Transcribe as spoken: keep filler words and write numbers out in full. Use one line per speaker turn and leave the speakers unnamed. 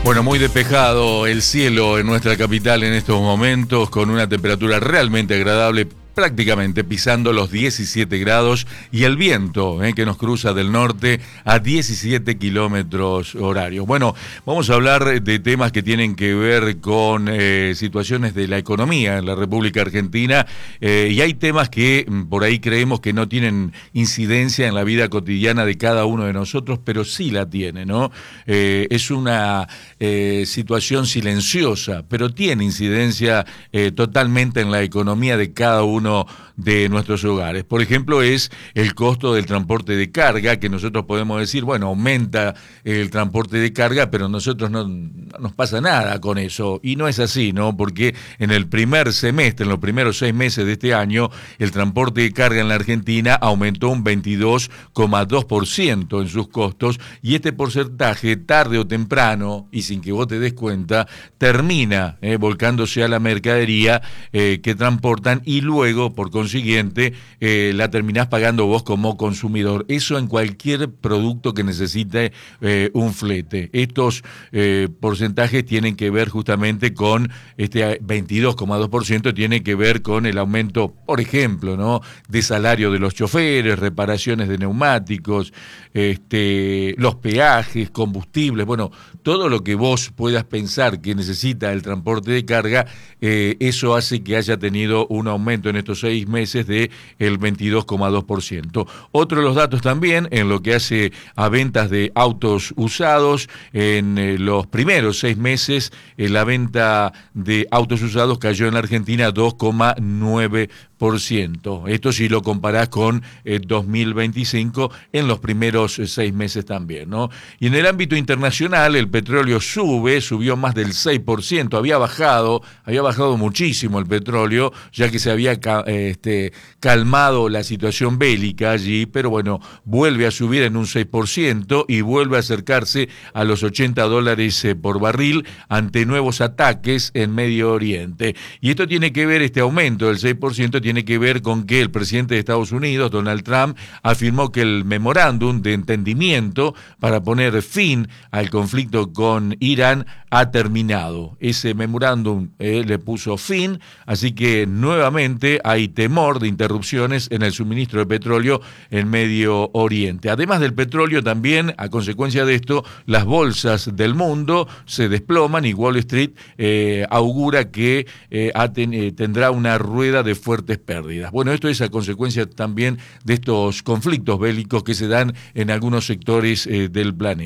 Bueno, muy despejado el cielo en nuestra capital en estos momentos, con una temperatura realmente agradable, prácticamente pisando los diecisiete grados, y el viento eh, que nos cruza del norte a diecisiete kilómetros horarios. Bueno, vamos a hablar de temas que tienen que ver con eh, situaciones de la economía en la República Argentina, eh, y hay temas que por ahí creemos que no tienen incidencia en la vida cotidiana de cada uno de nosotros, pero sí la tiene, ¿no? Eh, es una eh, situación silenciosa, pero tiene incidencia eh, totalmente en la economía de cada uno de nuestros hogares. Por ejemplo, es el costo del transporte de carga, que nosotros podemos decir, bueno, aumenta el transporte de carga, pero nosotros no, no nos pasa nada con eso. Y no es así, ¿no? Porque en el primer semestre, en los primeros seis meses de este año, el transporte de carga en la Argentina aumentó un veintidós coma dos por ciento en sus costos, y este porcentaje, tarde o temprano, y sin que vos te des cuenta, termina eh, volcándose a la mercadería eh, que transportan, y luego por consiguiente, eh, la terminás pagando vos como consumidor. Eso en cualquier producto que necesite eh, un flete. Estos eh, porcentajes tienen que ver justamente con este veintidós coma dos por ciento, tiene que ver con el aumento, por ejemplo, ¿no?, de salario de los choferes, reparaciones de neumáticos, este, los peajes, combustibles, bueno, todo lo que vos puedas pensar que necesita el transporte de carga, eh, eso hace que haya tenido un aumento en estos seis meses de el veintidós coma dos por ciento. Otro de los datos también en lo que hace a ventas de autos usados, en eh, los primeros seis meses eh, la venta de autos usados cayó en la Argentina dos coma nueve por ciento. Esto si lo comparás con eh, dos mil veinticinco, en los primeros eh, seis meses también, ¿no? Y en el ámbito internacional el petróleo sube, subió más del seis por ciento, había bajado, había bajado muchísimo el petróleo, ya que se había este, calmado la situación bélica allí, pero bueno, vuelve a subir en un seis por ciento y vuelve a acercarse a los ochenta dólares eh, por barril ante nuevos ataques en Medio Oriente. Y esto tiene que ver, este aumento del seis por ciento tiene que ver con que el presidente de Estados Unidos, Donald Trump, afirmó que el memorándum de entendimiento para poner fin al conflicto con Irán ha terminado. Ese memorándum eh, le puso fin, así que nuevamente hay temor de interrupciones en el suministro de petróleo en Medio Oriente. Además del petróleo, también, a consecuencia de esto, las bolsas del mundo se desploman, y Wall Street eh, augura que eh, ten, eh, tendrá una rueda de fuertes pérdidas. Bueno, esto es a consecuencia también de estos conflictos bélicos que se dan en algunos sectores eh, del planeta.